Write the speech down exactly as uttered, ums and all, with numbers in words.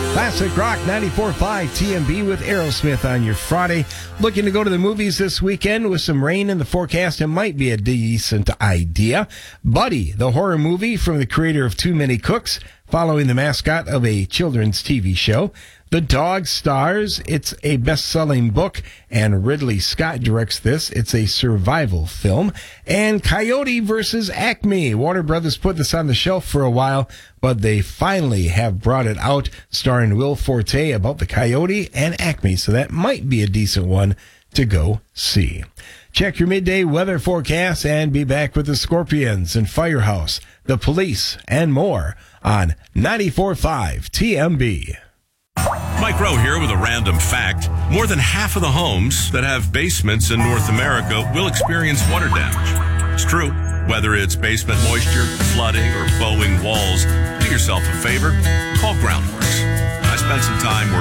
Classic Rock ninety-four point five T M B with Aerosmith on your Friday. Looking to go to the movies this weekend with some rain in the forecast? It might be a decent idea. Buddy, the horror movie from the creator of Too Many Cooks, following the mascot of a children's T V show. The Dog stars. It's a best-selling book, and Ridley Scott directs this. It's a survival film. And Coyote versus Acme. Warner Brothers put this on the shelf for a while, but they finally have brought it out, starring Will Forte, about the Coyote and Acme. So that might be a decent one to go see. Check your midday weather forecast and be back with the Scorpions and Firehouse, the Police, and more on ninety-four point five T M B. Mike Rowe here with a random fact. More than half of the homes that have basements in North America will experience water damage. It's true. Whether it's basement moisture, flooding, or bowing walls, do yourself a favor. Call Groundworks. I spent some time working